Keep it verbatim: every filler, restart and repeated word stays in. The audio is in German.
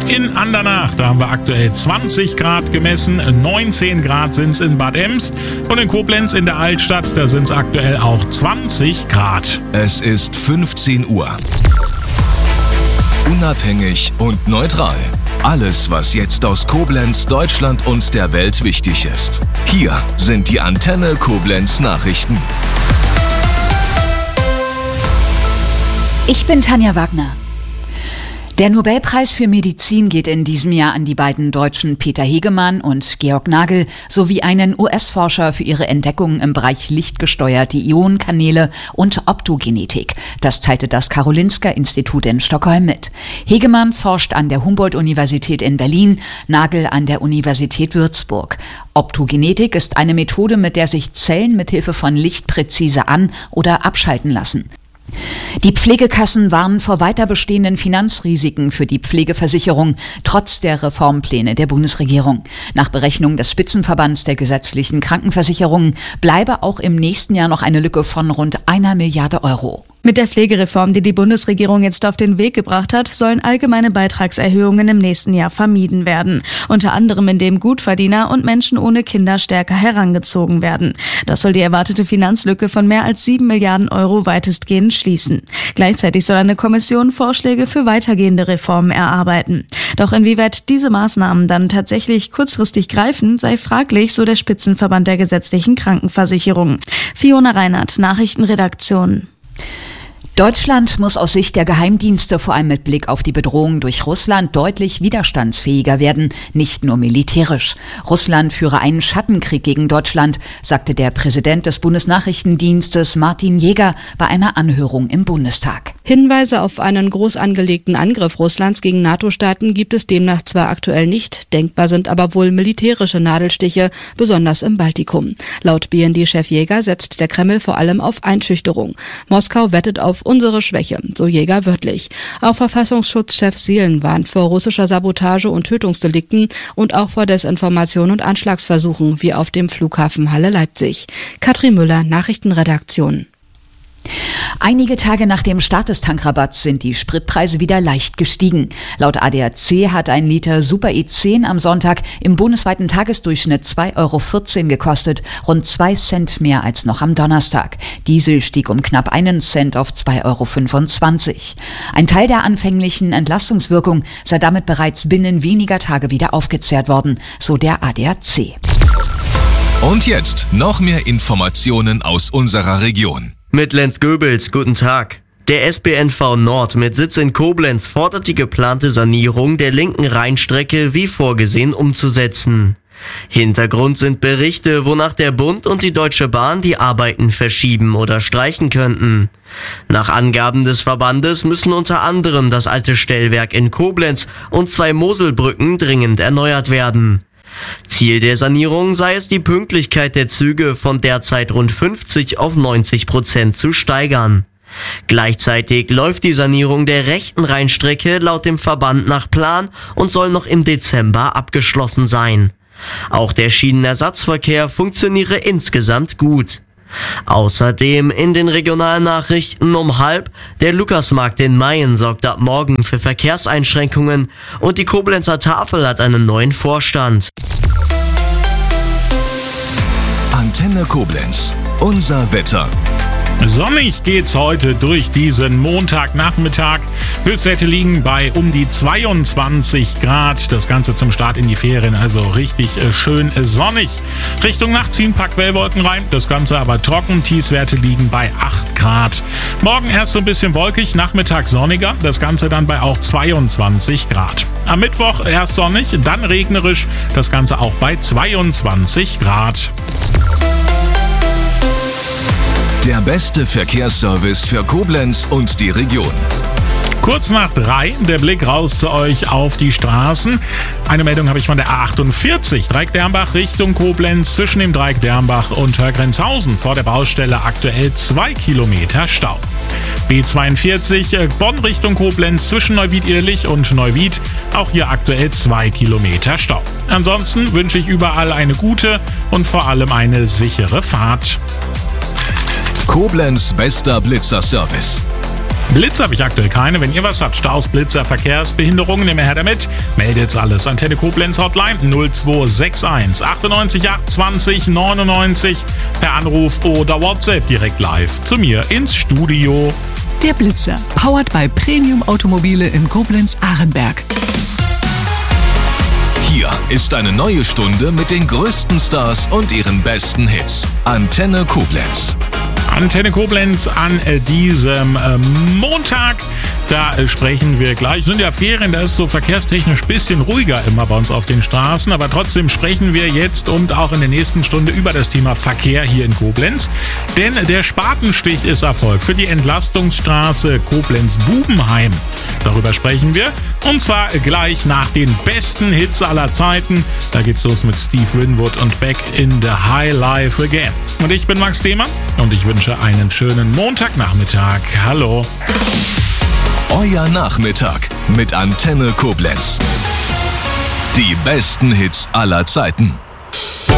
In Andernach, da haben wir aktuell zwanzig Grad gemessen, neunzehn Grad sind es in Bad Ems und in Koblenz in der Altstadt, da sind es aktuell auch zwanzig Grad. Es ist fünfzehn Uhr. Unabhängig und neutral. Alles, was jetzt aus Koblenz, Deutschland und der Welt wichtig ist. Hier sind die Antenne Koblenz Nachrichten. Ich bin Tanja Wagner. Der Nobelpreis für Medizin geht in diesem Jahr an die beiden Deutschen Peter Hegemann und Georg Nagel sowie einen U S-Forscher für ihre Entdeckungen im Bereich lichtgesteuerte Ionenkanäle und Optogenetik. Das teilte das Karolinska-Institut in Stockholm mit. Hegemann forscht an der Humboldt-Universität in Berlin, Nagel an der Universität Würzburg. Optogenetik ist eine Methode, mit der sich Zellen mithilfe von Licht präzise an- oder abschalten lassen. Die Pflegekassen warnen vor weiter bestehenden Finanzrisiken für die Pflegeversicherung, trotz der Reformpläne der Bundesregierung. Nach Berechnung des Spitzenverbands der gesetzlichen Krankenversicherungen bleibe auch im nächsten Jahr noch eine Lücke von rund einer Milliarde Euro. Mit der Pflegereform, die die Bundesregierung jetzt auf den Weg gebracht hat, sollen allgemeine Beitragserhöhungen im nächsten Jahr vermieden werden. Unter anderem, indem Gutverdiener und Menschen ohne Kinder stärker herangezogen werden. Das soll die erwartete Finanzlücke von mehr als sieben Milliarden Euro weitestgehend schließen. Gleichzeitig soll eine Kommission Vorschläge für weitergehende Reformen erarbeiten. Doch inwieweit diese Maßnahmen dann tatsächlich kurzfristig greifen, sei fraglich, so der Spitzenverband der gesetzlichen Krankenversicherung. Fiona Reinhardt, Nachrichtenredaktion. Deutschland muss aus Sicht der Geheimdienste vor allem mit Blick auf die Bedrohung durch Russland deutlich widerstandsfähiger werden, nicht nur militärisch. Russland führe einen Schattenkrieg gegen Deutschland, sagte der Präsident des Bundesnachrichtendienstes Martin Jäger bei einer Anhörung im Bundestag. Hinweise auf einen groß angelegten Angriff Russlands gegen NATO-Staaten gibt es demnach zwar aktuell nicht, denkbar sind aber wohl militärische Nadelstiche, besonders im Baltikum. Laut B N D-Chef Jäger setzt der Kreml vor allem auf Einschüchterung. Moskau wettet auf unsere Schwäche, so Jäger wörtlich. Auch Verfassungsschutzchef Seelen warnt vor russischer Sabotage und Tötungsdelikten und auch vor Desinformation und Anschlagsversuchen, wie auf dem Flughafen Halle-Leipzig. Katrin Müller, Nachrichtenredaktion. Einige Tage nach dem Start des Tankrabatts sind die Spritpreise wieder leicht gestiegen. Laut A D A C hat ein Liter Super E zehn am Sonntag im bundesweiten Tagesdurchschnitt zwei Euro vierzehn gekostet, rund zwei Cent mehr als noch am Donnerstag. Diesel stieg um knapp einen Cent auf zwei Euro fünfundzwanzig. Ein Teil der anfänglichen Entlastungswirkung sei damit bereits binnen weniger Tage wieder aufgezehrt worden, so der A D A C. Und jetzt noch mehr Informationen aus unserer Region. Mit Lenz Goebels, guten Tag. Der S B N V Nord mit Sitz in Koblenz fordert die geplante Sanierung der linken Rheinstrecke wie vorgesehen umzusetzen. Hintergrund sind Berichte, wonach der Bund und die Deutsche Bahn die Arbeiten verschieben oder streichen könnten. Nach Angaben des Verbandes müssen unter anderem das alte Stellwerk in Koblenz und zwei Moselbrücken dringend erneuert werden. Ziel der Sanierung sei es, die Pünktlichkeit der Züge von derzeit rund fünfzig auf neunzig Prozent zu steigern. Gleichzeitig läuft die Sanierung der rechten Rheinstrecke laut dem Verband nach Plan und soll noch im Dezember abgeschlossen sein. Auch der Schienenersatzverkehr funktioniere insgesamt gut. Außerdem in den Regionalnachrichten um halb, der Lukasmarkt in Mayen sorgt ab morgen für Verkehrseinschränkungen und die Koblenzer Tafel hat einen neuen Vorstand. Antenne Koblenz, unser Wetter. Sonnig geht's heute durch diesen Montagnachmittag. Höchstwerte liegen bei um die zweiundzwanzig Grad. Das Ganze zum Start in die Ferien, also richtig äh, schön äh, sonnig. Richtung Nacht ziehen ein paar Quellwolken rein, das Ganze aber trocken. Tiefstwerte liegen bei acht Grad. Morgen erst so ein bisschen wolkig, Nachmittag sonniger, das Ganze dann bei auch zweiundzwanzig Grad. Am Mittwoch erst sonnig, dann regnerisch, das Ganze auch bei zweiundzwanzig Grad. Der beste Verkehrsservice für Koblenz und die Region. Kurz nach drei, der Blick raus zu euch auf die Straßen. Eine Meldung habe ich von der A achtundvierzig, Dreieck-Dermbach Richtung Koblenz, zwischen dem Dreieck Dermbach und Hörgrenzhausen. Vor der Baustelle aktuell zwei Kilometer Stau. B zweiundvierzig, Bonn Richtung Koblenz, zwischen Neuwied-Irlich und Neuwied, auch hier aktuell zwei Kilometer Stau. Ansonsten wünsche ich überall eine gute und vor allem eine sichere Fahrt. Koblenz bester Blitzerservice. Blitz habe ich aktuell keine. Wenn ihr was habt, Staus, Blitzer, Verkehrsbehinderungen, immer her damit. Meldet alles. Antenne Koblenz Hotline null zwei sechs eins achtundneunzig acht zwanzig neunundneunzig per Anruf oder WhatsApp direkt live zu mir ins Studio. Der Blitzer, powered by Premium Automobile in Koblenz-Ahrenberg. Hier ist eine neue Stunde mit den größten Stars und ihren besten Hits. Antenne Koblenz. Antenne Koblenz an äh, diesem äh, Montag. Da äh, sprechen wir gleich. Sind ja Ferien, da ist so verkehrstechnisch ein bisschen ruhiger immer bei uns auf den Straßen. Aber trotzdem sprechen wir jetzt und auch in der nächsten Stunde über das Thema Verkehr hier in Koblenz. Denn der Spatenstich ist Erfolg für die Entlastungsstraße Koblenz-Bubenheim. Darüber sprechen wir. Und zwar gleich nach den besten Hits aller Zeiten. Da geht's los mit Steve Winwood und Back in the High Life Again. Und ich bin Max Demann und ich wünsche einen schönen Montagnachmittag. Hallo. Euer Nachmittag mit Antenne Koblenz. Die besten Hits aller Zeiten.